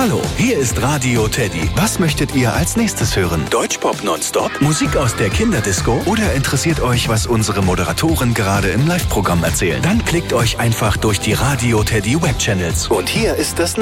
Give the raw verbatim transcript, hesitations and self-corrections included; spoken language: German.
Hallo, hier ist Radio Teddy. Was möchtet ihr als nächstes hören? Deutschpop nonstop? Musik aus der Kinderdisco? Oder interessiert euch, was unsere Moderatoren gerade im Live-Programm erzählen? Dann klickt euch einfach durch die Radio Teddy Webchannels. Und hier ist das